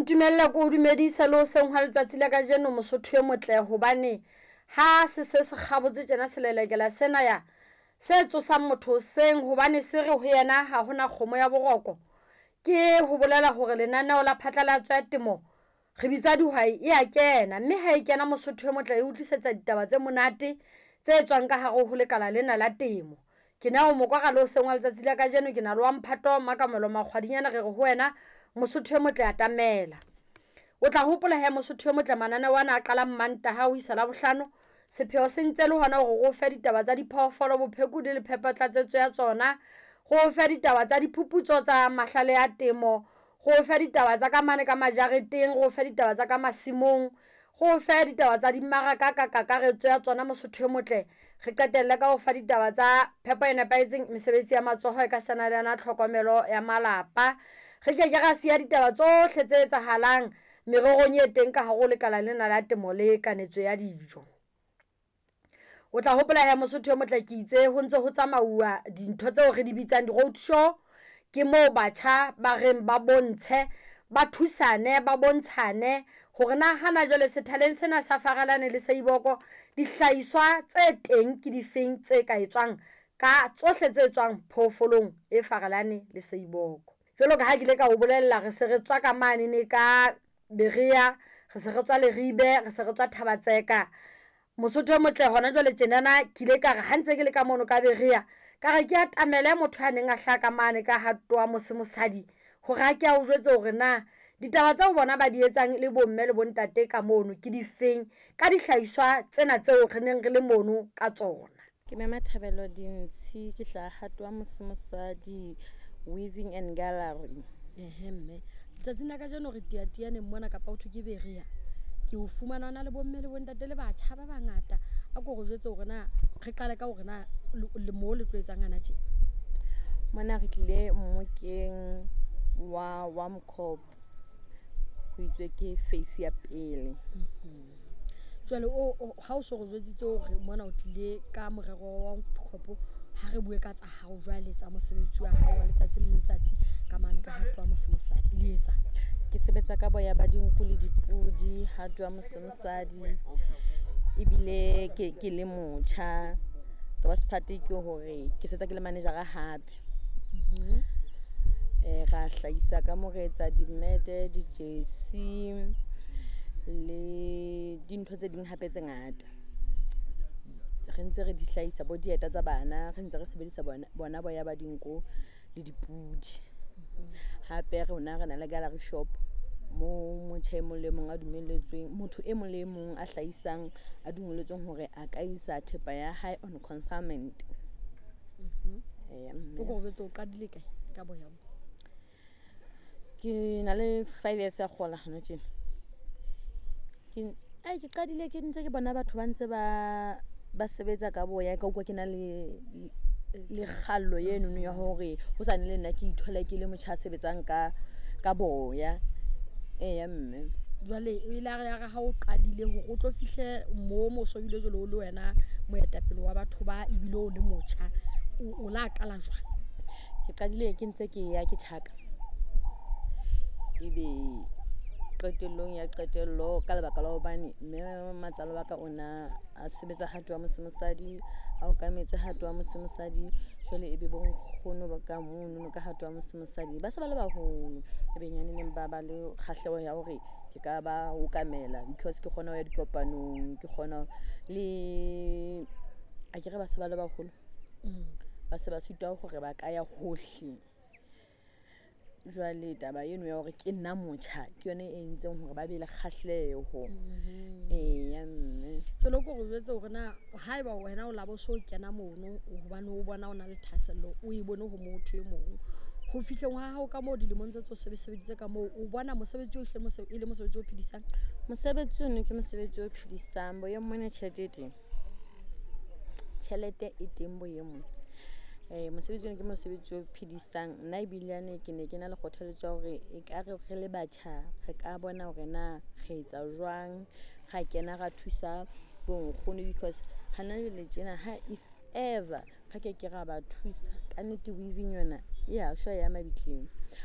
ntumella ko dumedisa le o seng hwa letsatsi la kajeno Mosotho e motle hobane ha se kgabotse tjena selelekela sena ya se tsosang motho seng hobane se re ho yena ha hona kgomo ya boroko ke ho bolela hore lenaneo la phatlalatso ya temo re bitsa dihwai e a kena mme ha e kena Mosotho e motle e utlisetsa ditaba tse monate tse tswang ka hare ho lekala lena la temo. Ke na o mokwaka le o seng wa letsatsi la kajeno ke na le wa mphato makamelo makgwadinyana re re ho wena Mosotho e motle a tamela. O tla hopola he Mosotho e motle manana wana a qala Mantaha ho isa Labohlano sepheo se ntse le hona hore go fe ditaba tsa diphoofolo bopheko di le phepatlatsetso ya tsona go fe ditaba tsa diphuputso tsa mahlale ya temo go fe ditaba tsa kamane ka majareteng go fe ditaba tsa ka masimong go fe ditaba tsa dimaraka ka kakaretso ya tsona Mosotho e motle re qetelle ka go fa ditaba tsa phepo e nepahetseng mesebetsi ya matsoho e ka sana le yana tlhokomelo ya malapa re ke ra sia ditaba tsohle tse etsahalang mererong e teng ka hare lekala lena la temo le kanetso ya dijo. O tla hopola he Mosotho e motle ke itse ho ntse ho tsamauwa dintho tseo re di bitsang di road show ke mo batjha ba reng ba bontshe ba thusane ba bontshane hore na hana jwale sethaleng sena sa faralane le Seiboko dihlahiswa tse teng ke difeng tse ka etswang ka tsohle tse tswang phoofolong e faralane le Seiboko. Jwalo ka ha ke le ka o bolella re se re tswa ka mane ne ka Berea re se re tswa Leribe re se re tswa Thabatseka Mosotho e motle hona jwale tjenana ke ile ka re ha ntse ke le ka mono ka Berea ka re ke atamele motho a neng a hlaka mane ka hatwa mosadi hore ha ke a o jwetse hore na ditaba tsa bona ba di etsang le bomme le bontate ka mono ke difeng ka dihlahiswa tsena tseo re neng re le mono ka tsona. Ke Mama Thabelo Dintshi ke hla hatwa mosadi weaving and gallery. Mme letsatsing la kajeno re tiane mona ka pautho ke Berea ke o fumana ona le bomme le bontate le batjha ba bangata a go go jwetse hore na re qale ka hore na le mo le tloetsang ana tje mona re tlile mmokeng wa Mkhop go itswe ke face ya pele. Jwale ha o so go jwetsitse hore mona o tlile ka morero wa Mkhop ha re bue ka tsa hao jwale tsa mosebetsi wa hao wa letsatsi le letsatsi ka mane ka hatwa mosadi le etsa ke sebetsa ka boya ba dinku le dipudi hatwa mosadi ebile ke le motjha ka ba sephate ke hore ke setsa ke le manager hape ra hlaisa ka moretsa dimete di jersey le dintho tse ding hape tse ngata re ntse re di hlaisa bo dieta tsa bana re ntse re sebedisa bona boya ba dinku le dipudi hape rona re na le gallery shop mo motjha e mong le mong a dumelletsweng motho e mong le mong a hlaisang a dumelletsweng hore a ka isa thepa ya high on consignment. O go betso o qadile kae ka boya mo ke na le 5 years ya kgola hana tjena ke qadile ke ntse ke bona batho ba ntse ba sebetsa ka boya ka ukwa ke na le kgallo eno ya hore ho sane le nna ke ithola ke le motjha sebetsang ka boya mme jwale e ile ya ga o qadile hore o tlo fihle mo moso bile jwale o le wena moetapele wa batho ba ebile o le motjha o la qala jwang. Ke qadile ke ntse ke ya ke tjhaka ebe qetellong ya qetello ka lebaka la hobane mme matsalo wa ka ona a sebetsa hatwa mosadi a o ka metse hatwa mosadi jwale ebe bo nkgono ba ka mono ka hatwa mosadi ba se ba le baholo ebe nyane neng ba le kgahleho ya hore ke ka ba o kamela because ke khona ya dikopanong ke khona le a ke re ba se ba le baholo ba se ba sitwa hore ba ka ya hohle jwale taba eno ya hore ke nna motjha ke yone e entseng hore ba be le kgahleho mme jwale go go jwetse hore na haeba wena o la bo so kena mono hobane o bona o na le thasello o e bone ho motho e mong ho fihleng wa hao ka mo dilemong tse tso sebeditse ka mo o bona mosebetsi o hle ile mosebetsi o phedisang mosebetsi o ke mosebetsi o phedisang bo ye mona tjhelete e teng bo ye mona mosebetsi ke mosebetsi o phedisang nna e bilane ke ne ke na le kgothaletso hore e ka re le batjha re ka bona hore na re etsa jwang ga kena ga thusa bo nkgono because hana le tjena ha if ever ga ke ra ba thusa ka nete weaving yona ya shwa ya mabitleng